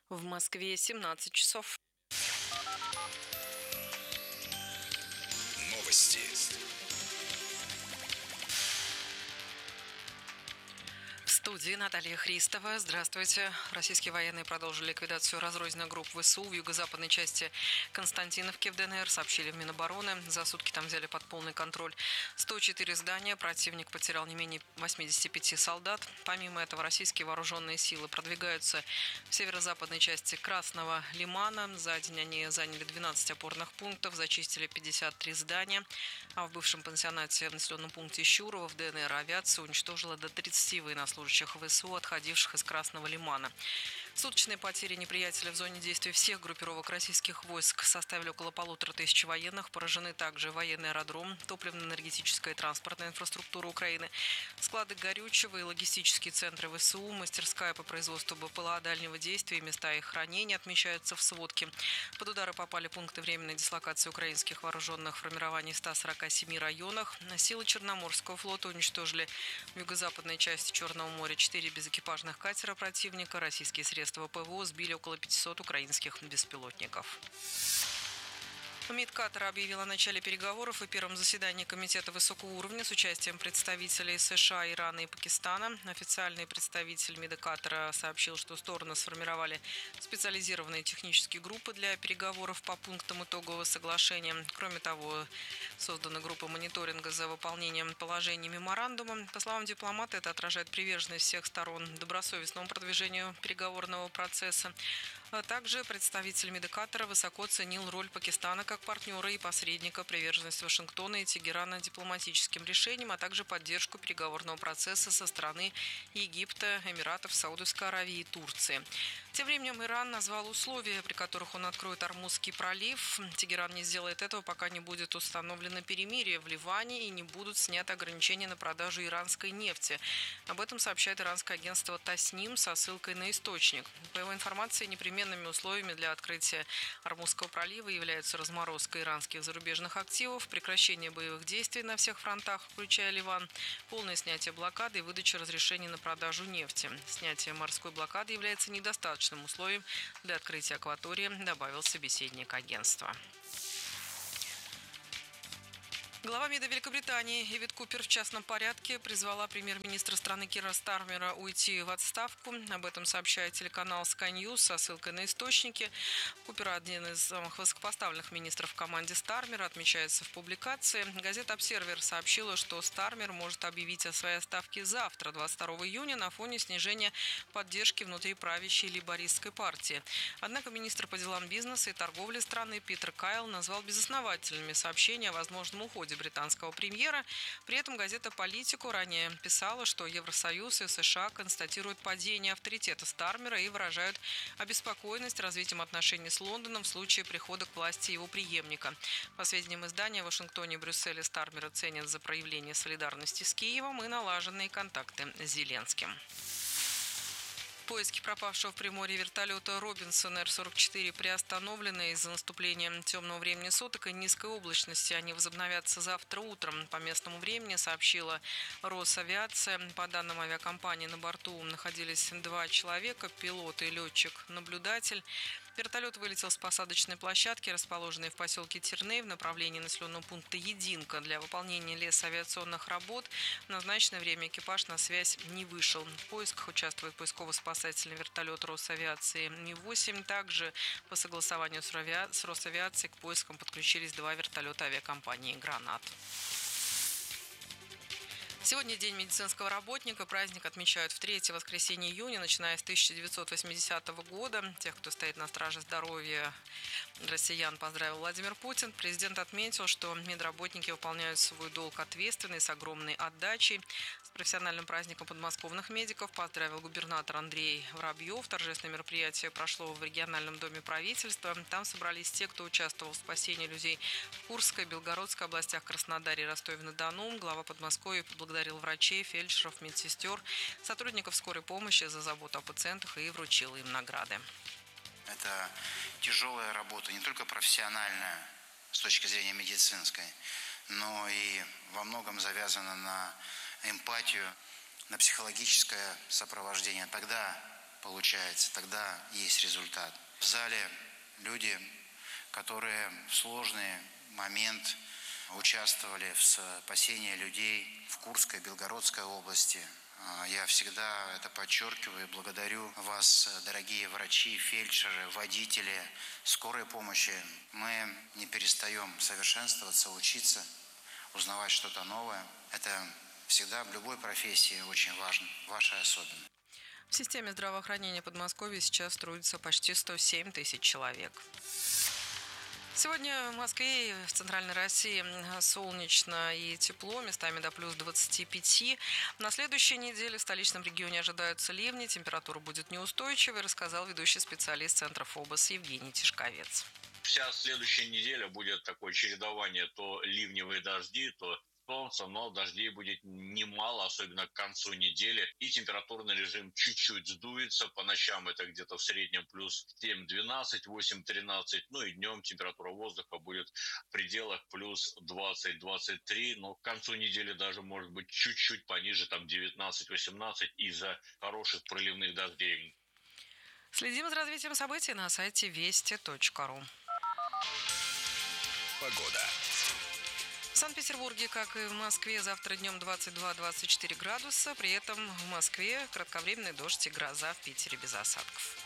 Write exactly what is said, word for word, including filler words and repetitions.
В Москве семнадцать часов. Новости. В студии Наталья Христова. Здравствуйте. Российские военные продолжили ликвидацию разрозненных групп ВСУ в юго-западной части Константиновки в ДНР, сообщили в Минобороны. За сутки там взяли под полный контроль сто четыре здания. Противник потерял не менее восьмидесяти пяти солдат. Помимо этого, российские вооруженные силы продвигаются в северо-западной части Красного Лимана. За день они заняли двенадцать опорных пунктов, зачистили пятьдесят три здания. А в бывшем пансионате в населенном пункте Щурово в ДНР авиация уничтожила до тридцати военнослужащих ВСУ, отходивших из Красного Лимана. Суточные потери неприятеля в зоне действия всех группировок российских войск составили около полутора тысяч военных. Поражены также военный аэродром, топливно-энергетическая и транспортная инфраструктура Украины, склады горючего и логистические центры ВСУ, мастерская по производству БПЛА дальнего действия и места их хранения отмечаются в сводке. Под удары попали пункты временной дислокации украинских вооруженных формирований в ста сорока семи районах. Силы Черноморского флота уничтожили в юго-западной части Черного моря четыре безэкипажных катера противника. Российские средства ПВО сбили около пятисот украинских беспилотников. МИД Катара объявил о начале переговоров и первом заседании Комитета высокого уровня с участием представителей США, Ирана и Пакистана. Официальный представитель МИДа Катара сообщил, что стороны сформировали специализированные технические группы для переговоров по пунктам итогового соглашения. Кроме того, создана группа мониторинга за выполнением положений меморандума. По словам дипломата, это отражает приверженность всех сторон добросовестному продвижению переговорного процесса. А также представитель МИДа Катара высоко ценил роль Пакистана как партнера и посредника, приверженность Вашингтона и Тегерана дипломатическим решениям, а также поддержку переговорного процесса со стороны Египта, Эмиратов, Саудовской Аравии и Турции. Тем временем Иран назвал условия, при которых он откроет Ормузский пролив. Тегеран не сделает этого, пока не будет установлено перемирие в Ливане и не будут сняты ограничения на продажу иранской нефти. Об этом сообщает иранское агентство Тасним со ссылкой на источник. По его информации, непременными условиями для открытия Ормузского пролива являются разморозка иранских зарубежных активов, прекращение боевых действий на всех фронтах, включая Ливан, полное снятие блокады и выдача разрешений на продажу нефти. Снятие морской блокады является недостаточным условием для открытия акватории, добавил собеседник агентства. Глава МИДа Великобритании Эвит Купер в частном порядке призвала премьер-министра страны Кира Стармера уйти в отставку. Об этом сообщает телеканал Sky News со ссылкой на источники. Купер – один из самых высокопоставленных министров в команде Стармера, отмечается в публикации. Газета «Обсервер» сообщила, что Стармер может объявить о своей отставке завтра, двадцать второго июня, на фоне снижения поддержки внутри правящей лейбористской партии. Однако министр по делам бизнеса и торговли страны Питер Кайл назвал безосновательными сообщения о возможном уходе британского премьера. При этом газета «Политику» ранее писала, что Евросоюз и США констатируют падение авторитета Стармера и выражают обеспокоенность развитием отношений с Лондоном в случае прихода к власти его преемника. По сведениям издания, в Вашингтоне и Брюсселе Стармера ценят за проявление солидарности с Киевом и налаженные контакты с Зеленским. Поиски пропавшего в Приморье вертолета Робинсон Эр сорок четыре приостановлены из-за наступления темного времени суток и низкой облачности. Они возобновятся завтра утром. По местному времени сообщила Росавиация. По данным авиакомпании, на борту находились два человека, пилот и летчик-наблюдатель. Вертолет вылетел с посадочной площадки, расположенной в поселке Терней, в направлении населенного пункта Единка. Для выполнения лесоавиационных работ в назначенное время экипаж на связь не вышел. В поисках участвует поисково-спасательный вертолет Росавиации Ми восемь. Также по согласованию с Росавиацией к поискам подключились два вертолета авиакомпании «Гранат». Сегодня День медицинского работника. Праздник отмечают в третье воскресенье июня, начиная с тысяча девятьсот восьмидесятого года. Тех, кто стоит на страже здоровья россиян, поздравил Владимир Путин. Президент отметил, что медработники выполняют свой долг ответственно и с огромной отдачей. С профессиональным праздником подмосковных медиков поздравил губернатор Андрей Воробьев. Торжественное мероприятие прошло в региональном доме правительства. Там собрались те, кто участвовал в спасении людей в Курской, Белгородской областях, Краснодаре и Ростове-на-Дону. Глава Подмосковья поблагодарил Благодарил врачей, фельдшеров, медсестер, сотрудников скорой помощи за заботу о пациентах и вручил им награды. Это тяжелая работа, не только профессиональная с точки зрения медицинской, но и во многом завязана на эмпатию, на психологическое сопровождение. Тогда получается, тогда есть результат. В зале люди, которые в сложный момент участвовали в спасении людей в Курской, Белгородской области. Я всегда это подчеркиваю и благодарю вас, дорогие врачи, фельдшеры, водители скорой помощи. Мы не перестаем совершенствоваться, учиться, узнавать что-то новое. Это всегда в любой профессии очень важно, ваша особенно. В системе здравоохранения Подмосковья сейчас трудится почти сто семь тысяч человек. Сегодня в Москве и в Центральной России солнечно и тепло, местами до плюс двадцати пяти. На следующей неделе в столичном регионе ожидаются ливни, температура будет неустойчивой, рассказал ведущий специалист Центра ФОБОС Евгений Тишковец. Вся следующая неделя будет такое чередование, то ливневые дожди, то солнце, но дождей будет немало, особенно к концу недели. И температурный режим чуть-чуть сдуется. По ночам это где-то в среднем плюс семь-двенадцать, восемь-тринадцать. Ну и днем температура воздуха будет в пределах плюс двадцать-двадцать три. Но к концу недели даже может быть чуть-чуть пониже, там девятнадцать-восемнадцать из-за хороших проливных дождей. Следим за развитием событий на сайте вести точка ру. Погода. В Санкт-Петербурге, как и в Москве, завтра днем двадцать два - двадцать четыре градуса. При этом в Москве кратковременный дождь и гроза, в Питере без осадков.